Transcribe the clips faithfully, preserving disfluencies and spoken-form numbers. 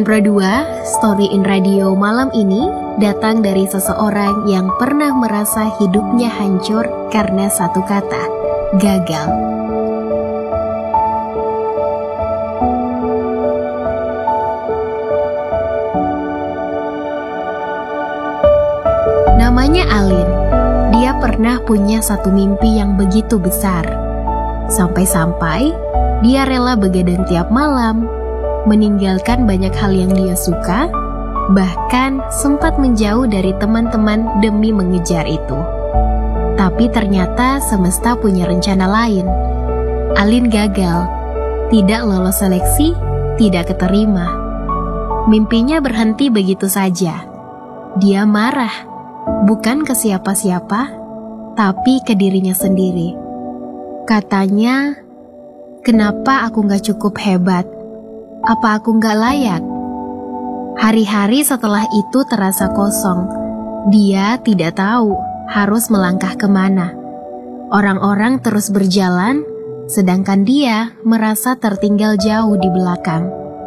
Teman Pro dua, Story in Radio malam ini datang dari seseorang yang pernah merasa hidupnya hancur karena satu kata, gagal. Namanya Alin. Dia pernah punya satu mimpi yang begitu besar. Sampai-sampai dia rela begadang tiap malam, meninggalkan banyak hal yang dia suka, bahkan sempat menjauh dari teman-teman demi mengejar itu. Tapi ternyata semesta punya rencana lain. Alin gagal, tidak lolos seleksi, tidak keterima. Mimpinya berhenti begitu saja. Dia marah, bukan ke siapa-siapa, tapi ke dirinya sendiri. Katanya, kenapa aku gak cukup hebat? Apa aku gak layak? Hari-hari setelah itu terasa kosong. Dia tidak tahu harus melangkah kemana. Orang-orang terus berjalan, sedangkan dia merasa tertinggal jauh di belakang.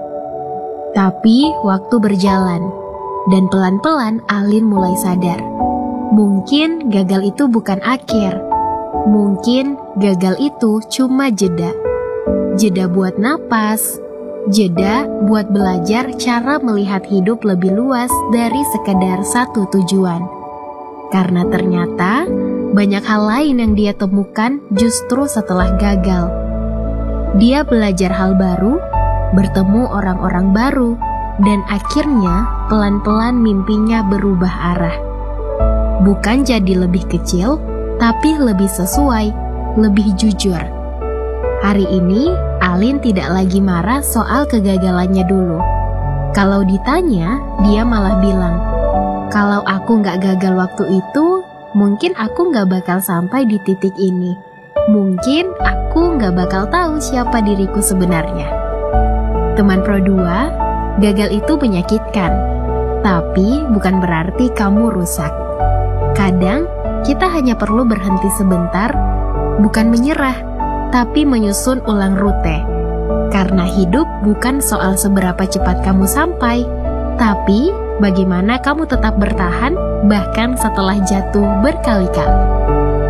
Tapi waktu berjalan, dan pelan-pelan Alin mulai sadar. Mungkin gagal itu bukan akhir. Mungkin gagal itu cuma jeda. Jeda buat napas. Jeda buat belajar cara melihat hidup lebih luas dari sekedar satu tujuan. Karena ternyata banyak hal lain yang dia temukan justru setelah gagal. Dia belajar hal baru, bertemu orang-orang baru, dan akhirnya pelan-pelan mimpinya berubah arah. Bukan jadi lebih kecil, tapi lebih sesuai, lebih jujur. Hari ini, Alin tidak lagi marah soal kegagalannya dulu. Kalau ditanya, dia malah bilang, kalau aku gak gagal waktu itu, mungkin aku gak bakal sampai di titik ini. Mungkin aku gak bakal tahu siapa diriku sebenarnya. Teman Pro dua, gagal itu menyakitkan, tapi bukan berarti kamu rusak. Kadang, kita hanya perlu berhenti sebentar, bukan menyerah, tapi menyusun ulang rute. Karena hidup bukan soal seberapa cepat kamu sampai, tapi bagaimana kamu tetap bertahan bahkan setelah jatuh berkali-kali.